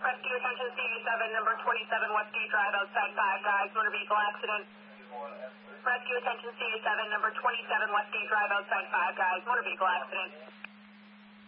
Rescue attention CV7, number 27 Westgate Drive, outside 5 guys, motor vehicle accident. Rescue attention CV7, number 27 Westgate Drive, outside 5 guys, motor vehicle accident.